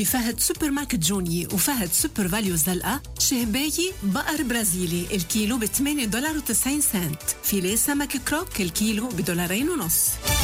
بفهد سوبر ماركت جوني وفهد سوبر فاليو زلقة. شهباجي بقر برازيلي الكيلو $8.90. فيليه سمك كروك الكيلو $2.50.